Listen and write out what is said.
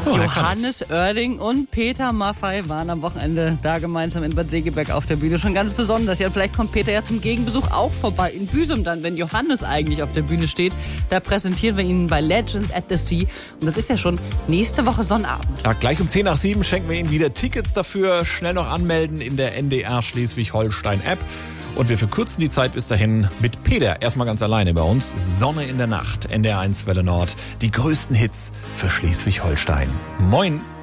Johannes Oerding und Peter Maffay waren am Wochenende da gemeinsam in Bad Segeberg auf der Bühne. Schon ganz besonders. Ja, vielleicht kommt Peter ja zum Gegenbesuch auch vorbei in Büsum dann, wenn Johannes eigentlich auf der Bühne steht. Da präsentieren wir ihn bei Legends at the Sea. Und das ist ja schon nächste Woche Sonnabend. Ja, gleich um 10 nach 7 schenken wir Ihnen wieder Tickets dafür. Schnell noch anmelden in der NDR Schleswig-Holstein-App. Und wir verkürzen die Zeit bis dahin mit Peter. Erstmal ganz alleine bei uns. Sonne in der Nacht, NDR 1 Welle Nord. Die größten Hits für Schleswig-Holstein. Moin.